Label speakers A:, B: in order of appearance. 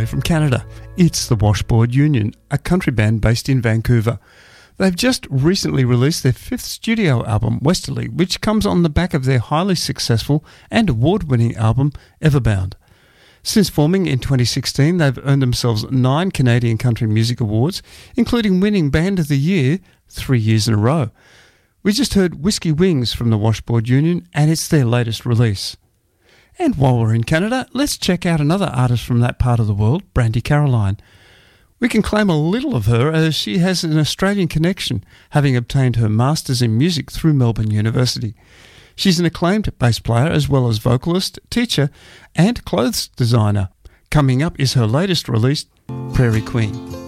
A: way from Canada. It's the Washboard Union, a country band based in Vancouver. They've just recently released their 5th studio album, Westerly, which comes on the back of their highly successful and award-winning album, Everbound. Since forming in 2016, they've earned themselves 9 Canadian Country Music Awards, including winning Band of the Year 3 years in a row. We just heard Whiskey Wings from the Washboard Union, and it's their latest release. And while we're in Canada, let's check out another artist from that part of the world, Brandi Carlile. We can claim a little of her as she has an Australian connection, having obtained her Masters in Music through Melbourne University. She's an acclaimed bass player as well as vocalist, teacher and clothes designer. Coming up is her latest release, Prairie Queen.